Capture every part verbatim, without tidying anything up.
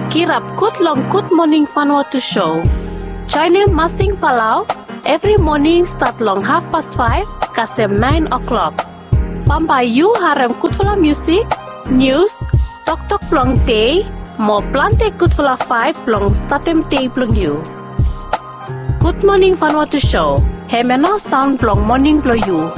Kirap Good Long Good Morning Vanuatu Show. Join him Masing Falau every morning start long half past five, kasem nine o'clock. Pampa you harem kutfula music, news, tok tok plong day, mo plante kutfula five plong statem day plong you. Good Morning Vanuatu Show. Hemeno sound plong morning plong you.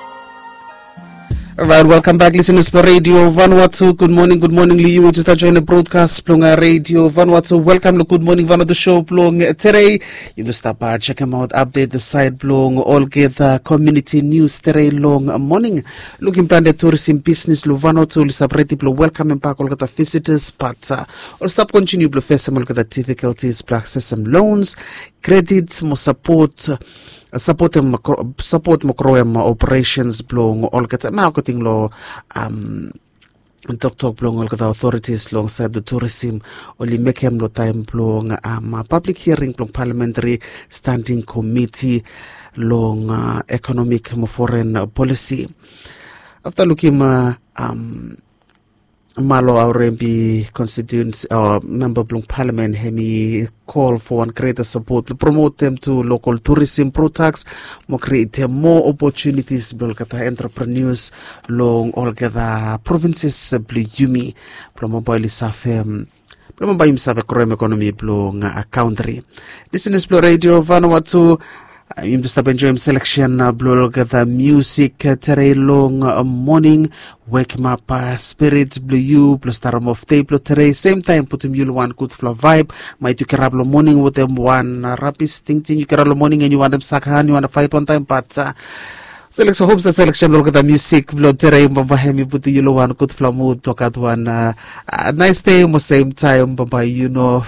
Alright, welcome back listeners to Radio Vanuatu. Good morning, good morning Liu. We just joined the broadcast plong Radio Vanuatu. Welcome to Good Morning Vanuatu Show plong today. You will stop by, check them out, update the site plong all get the community news today long morning. Looking plan the tourism business lo Vanuatu, separate plong welcome and back all get the visitors, but uh, all stop continue plong face all get the difficulties, plong access some loans, credit, more support. Support mo support mo kroem operations blong all kata marketing lo um talk talk blong all kata authorities long side the tourism only make him lo time blong um public hearing blong parliamentary standing committee long uh, economic mo foreign policy after looking uh, um Malo our M P constituents or uh, member blong parliament hemi call for one greater support to promote them to local tourism products, more create more opportunities blong kata entrepreneurs long all kata provinces blong yumi blong mobile safem blong mobile safem crime economy blong a country. Listeners blong Radio Vanuatu. I'm just enjoying selection uh, blog the music uh, today long uh, morning wake my uh, spirit blue you plus taram of tape today same time put him you one good flow vibe might you carablo morning with them one uh, rapid thing thing you carablo morning and you want them sakhan you want to fight one time but uh, selection hopes the selection blog the music blog today baba hemi put you one good flow mood block out one uh, uh, nice day mo same time baba you know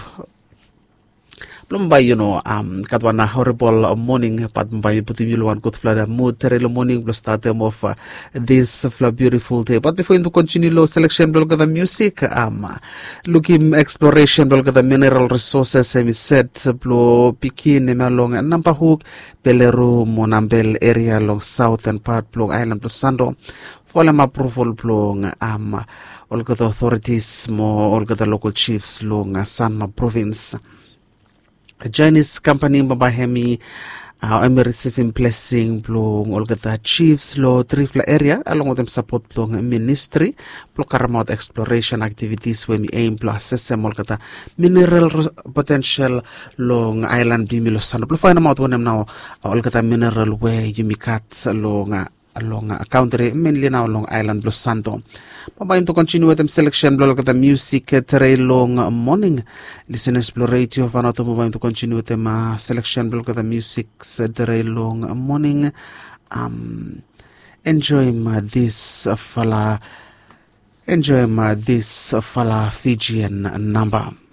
Plumba, you know, um, katwana horrible uh, morning, but by putting you one good flood mood, terrible morning, plus start them off uh, this uh, beautiful day. But before you continue, low selection, look at the music, um, looking exploration, look at the mineral resources, and we set blow Pikin, Nemalong, and Nampahook, Peleru, Monambel area along southern part, Plong Island, plus Sando, follow approval, Plong, um, all the authorities, more, all the local chiefs, Long, Sanma province. A Chinese company Babahemi uh, I'm receiving blessing blong all the chiefs lo trifla area along with them support blong ministry plokaramot exploration activities when we aim to assess all the mineral potential long island bimilo sano plo find out when them now all the mineral where you me cut along uh, along a uh, country mainly now along island Los Santo. Pabayim to continue with them selection blog the music uh, today long uh, morning. Listen explore radio Vanuatu pabayim to continue with them uh, selection blog the music uh, today long uh, morning. Um, enjoy uh, this uh, fala enjoy uh, this uh, fala Fijian uh, number.